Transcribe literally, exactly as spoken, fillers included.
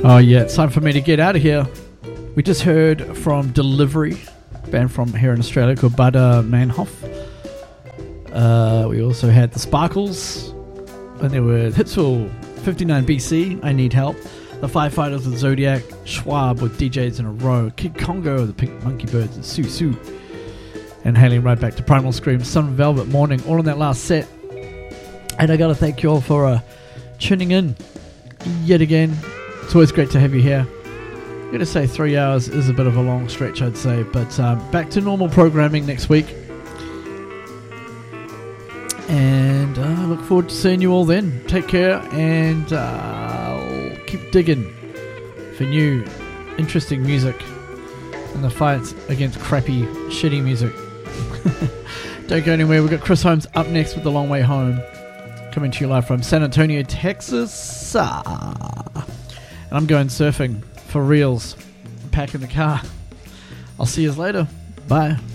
Oh yeah, it's time for me to get out of here. We just heard from Delivery, band from here in Australia called Butter Manhoff. Uh, we also had the Sparkles, and there were Hitsville fifty-nine B C, I Need Help, the Firefighters with Zodiac, Schwab with D Js in a Row, Kid Congo, the Pink Monkey Birds, and Sue Sue. And hailing right back to Primal Scream, Sun Velvet Morning, all in that last set. And I gotta thank you all for uh, tuning in yet again. It's always great to have you here. I'm going to say three hours is a bit of a long stretch, I'd say, but um, back to normal programming next week. And I uh, look forward to seeing you all then. Take care, and uh, I'll keep digging for new, interesting music in the fights against crappy, shitty music. Don't go anywhere. We've got Chris Holmes up next with The Long Way Home, coming to you live from San Antonio, Texas. Ah. And I'm going surfing for reals. Packing the car. I'll see you later. Bye.